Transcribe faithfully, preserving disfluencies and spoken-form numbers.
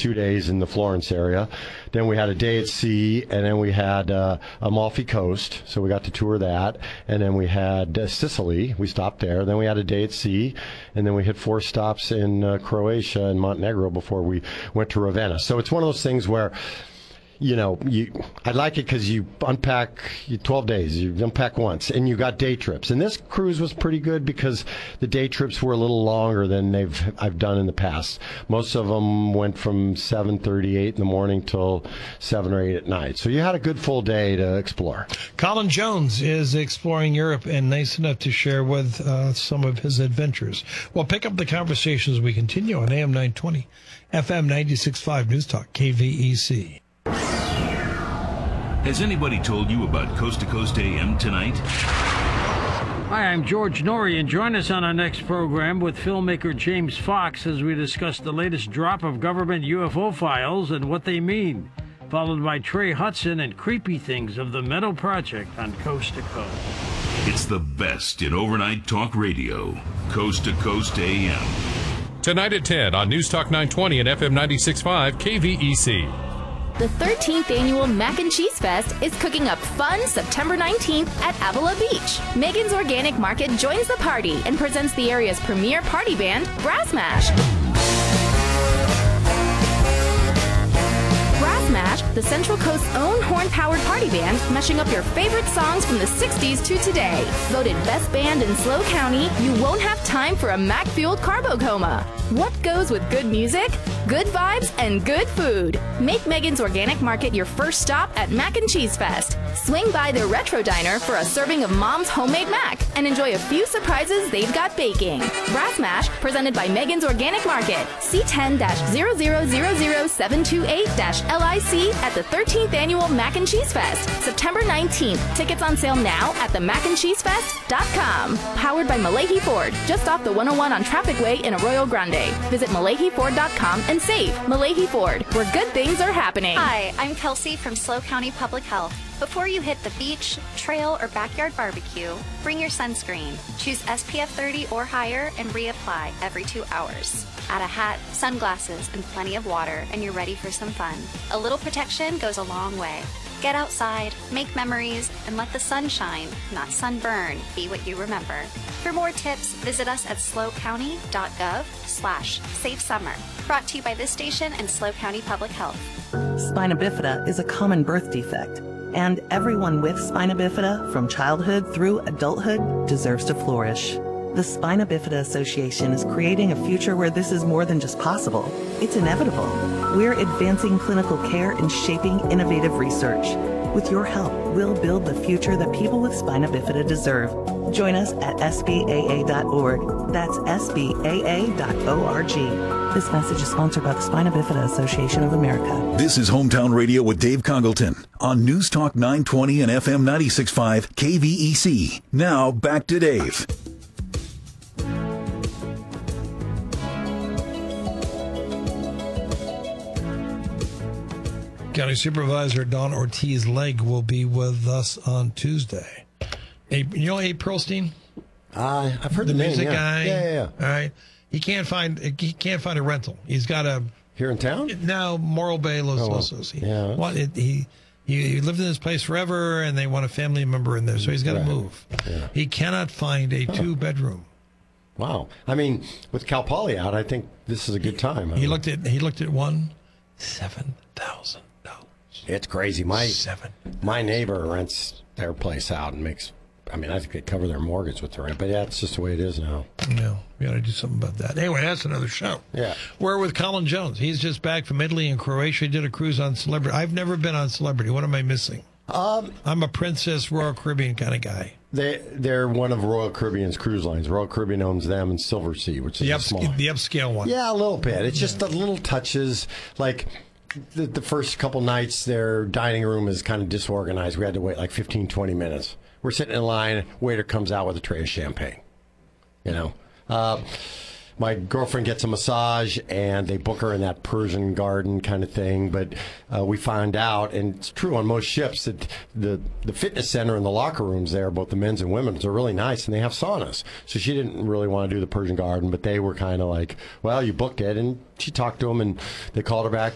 two days in the Florence area. Then we had a day at sea, and then we had uh, Amalfi Coast, so we got to tour that. And then we had uh, Sicily. We stopped there. Then we had a day at sea, and then we had four stops in uh, Croatia and Montenegro before we went to Ravenna. So it's one of those things where, you know, you I like it because you unpack you twelve days, you unpack once, and you got day trips. And this cruise was pretty good because the day trips were a little longer than they've I've done in the past. Most of them went from seven thirty, eight in the morning till seven or eight at night. So you had a good full day to explore. Colin Jones is exploring Europe and nice enough to share with uh, some of his adventures. Well, pick up the conversation as we continue on A M nine twenty, F M ninety-six point five News Talk, K V E C. Has anybody told you about Coast to Coast A M tonight? Hi, I'm George Norrie, and join us on our next program with filmmaker James Fox as we discuss the latest drop of government U F O files and what they mean, followed by Trey Hudson and creepy things of the Meadow Project on Coast to Coast. It's the best in overnight talk radio. Coast to Coast A M. Tonight at ten on News Talk nine twenty and F M ninety-six point five K V E C. The thirteenth Annual Mac and Cheese Fest is cooking up fun September nineteenth at Avila Beach. Megan's Organic Market joins the party and presents the area's premier party band, Brass Mash. Brass Mash, the Central Coast's own horn-powered party band, mashing up your favorite songs from the sixties to today. Voted best band in SLO County, you won't have time for a Mac-fueled carbo coma. What goes with good music? Good vibes and good food. Make Megan's Organic Market your first stop at Mac and Cheese Fest. Swing by their Retro Diner for a serving of Mom's homemade mac and enjoy a few surprises they've got baking. Brass Mash, presented by Megan's Organic Market. C ten zero zero zero zero seven two eight L I C at the thirteenth Annual Mac and Cheese Fest, September nineteenth. Tickets on sale now at the mac and cheese fest dot com. Powered by Malahi Ford, just off the one oh one on Traffic Way in Arroyo Grande. Visit malahi ford dot com and save. Malahi Ford, where good things are happening. Hi, I'm Kelsey from SLO County Public Health. Before you hit the beach, trail, or backyard barbecue, bring your sunscreen. Choose S P F thirty or higher and reapply every two hours. Add a hat, sunglasses, and plenty of water, and you're ready for some fun. A little protection goes a long way. Get outside, make memories, and let the sunshine, not sunburn, be what you remember. For more tips, visit us at slo county dot gov slash safe summer. Brought to you by this station and SLO County Public Health. Spina bifida is a common birth defect, and everyone with spina bifida from childhood through adulthood deserves to flourish. The Spina Bifida Association is creating a future where this is more than just possible. It's inevitable. We're advancing clinical care and shaping innovative research. With your help, we'll build the future that people with spina bifida deserve. Join us at S B A A dot org. That's S B A A dot org. This message is sponsored by the Spina Bifida Association of America. This is Hometown Radio with Dave Congleton on News Talk nine twenty and F M ninety-six point five K V E C. Now back to Dave. County Supervisor Don Ortiz-Legg will be with us on Tuesday. Hey, you know Abe Pearlstein? Uh, I've heard the, the, music name, yeah. guy. Yeah, yeah, yeah. All right. He can't find he can't find a rental. He's got a here in town now, Morro Bay, Los oh, Osos. He, yeah. What, it, he he he lived in this place forever, and they want a family member in there, so he's got to right. move. Yeah. He cannot find a huh. two bedroom. Wow. I mean, with Cal Poly out, I think this is a good time. I He mean, looked at he looked at one seven thousand. It's crazy. My Seven. my neighbor rents their place out and makes. I mean, I think they cover their mortgage with the rent, but yeah, it's just the way it is now. No, we got to do something about that. Anyway, that's another show. Yeah, we're with Colin Jones. He's just back from Italy and Croatia. He did a cruise on Celebrity. I've never been on Celebrity. What am I missing? Um, I'm a Princess Royal Caribbean kind of guy. They they're one of Royal Caribbean's cruise lines. Royal Caribbean owns them and Silver Sea, which is the, a up, small, the upscale one. Yeah, a little bit. It's just the little touches, like. The, the first couple nights, their dining room is kind of disorganized. We had to wait like fifteen, twenty minutes. We're sitting in line. Waiter comes out with a tray of champagne. You know, uh, my girlfriend gets a massage, and they book her in that Persian garden kind of thing. But uh, we find out, and it's true on most ships, that the, the fitness center and the locker rooms there, both the men's and women's, are really nice, and they have saunas. So she didn't really want to do the Persian garden, but they were kind of like, well, you booked it. And she talked to them, and they called her back